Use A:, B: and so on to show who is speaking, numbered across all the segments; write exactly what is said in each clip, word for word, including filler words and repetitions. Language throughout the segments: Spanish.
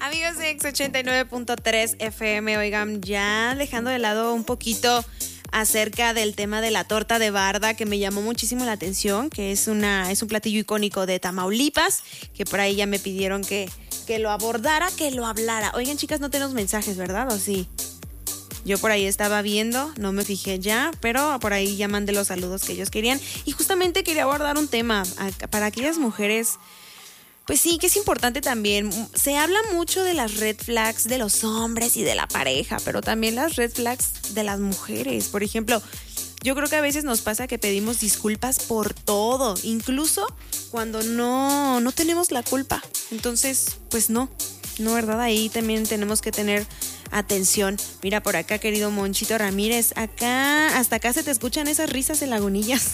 A: Amigos de X ochenta y nueve punto tres F M, oigan, ya dejando de lado un poquito acerca del tema de la torta de barda, que me llamó muchísimo la atención, que es una es un platillo icónico de Tamaulipas, que por ahí ya me pidieron que, que lo abordara, que lo hablara. Oigan, chicas, no tenemos mensajes, ¿verdad? ¿O sí? Yo por ahí estaba viendo, no me fijé ya, pero por ahí ya mandé los saludos que ellos querían. Y justamente quería abordar un tema para aquellas mujeres. Pues sí, que es importante también. Se habla mucho de las red flags de los hombres y de la pareja, pero también las red flags de las mujeres. Por ejemplo, yo creo que a veces nos pasa que pedimos disculpas por todo, incluso cuando no, no tenemos la culpa. Entonces, pues no, no, ¿verdad? Ahí también tenemos que tener atención. Mira por acá, querido Monchito Ramírez, acá, hasta acá se te escuchan esas risas en Lagunillas.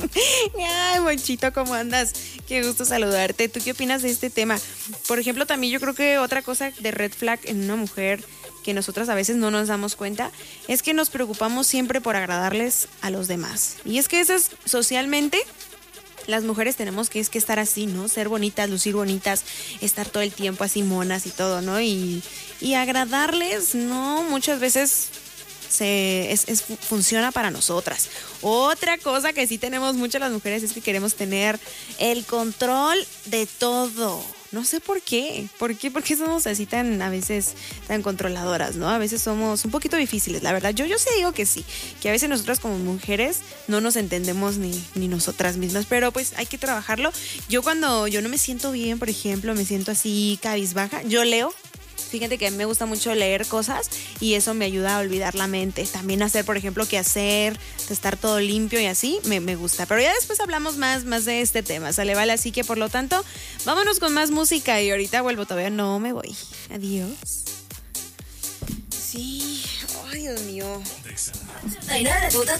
A: Ay, Monchito, ¿cómo andas? Qué gusto saludarte. ¿Tú qué opinas de este tema? Por ejemplo, también yo creo que otra cosa de red flag en una mujer que nosotras a veces no nos damos cuenta es que nos preocupamos siempre por agradarles a los demás. Y es que eso es socialmente. Las mujeres tenemos que, es que estar así, ¿no? Ser bonitas, lucir bonitas, estar todo el tiempo así monas y todo, ¿no? Y, y agradarles, ¿no? Muchas veces se, es, es, funciona para nosotras. Otra cosa que sí tenemos muchas las mujeres es que queremos tener el control de todo. No sé por qué. ¿Por qué? ¿Por qué somos así tan, a veces, tan controladoras, ¿no? A veces somos un poquito difíciles, la verdad. Yo, yo sí digo que sí, que a veces nosotras como mujeres no nos entendemos ni, ni nosotras mismas, pero pues hay que trabajarlo. Yo cuando yo no me siento bien, por ejemplo, me siento así cabizbaja, yo leo. Fíjate que me gusta mucho leer cosas y eso me ayuda a olvidar la mente. También hacer, por ejemplo, qué hacer, estar todo limpio y así, me, me gusta. Pero ya después hablamos más, más de este tema, ¿sale? Vale, así que por lo tanto, vámonos con más música y ahorita vuelvo, todavía no me voy. Adiós. Sí, ay, Dios mío.
B: ochenta y nueve punto